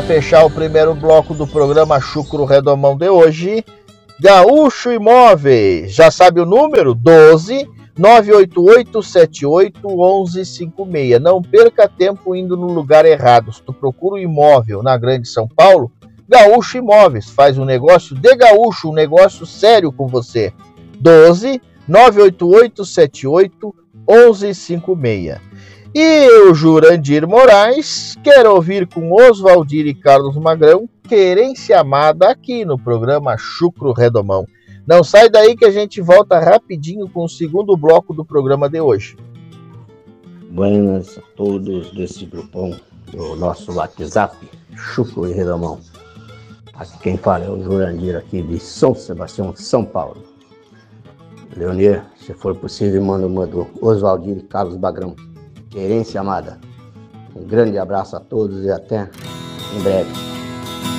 Fechar o primeiro bloco do programa Chucro Redomão de hoje, Gaúcho Imóveis, já sabe o número? 12 988 78 1156. Não perca tempo indo no lugar errado. Se tu procura um imóvel na Grande São Paulo, Gaúcho Imóveis faz um negócio de gaúcho, um negócio sério com você. 12 988 78 1156. E o Jurandir Moraes quer ouvir com Oswaldir e Carlos Magrão Querência Amada aqui no programa Chucro Redomão. Não sai daí que a gente volta rapidinho com o segundo bloco do programa de hoje. Buenas a todos desse grupão do nosso WhatsApp, Chucro e Redomão. Aqui quem fala é o Jurandir aqui de São Sebastião, São Paulo. Leonir, se for possível, manda uma do Oswaldir e Carlos Magrão. Querência Amada. Um grande abraço a todos e até em breve.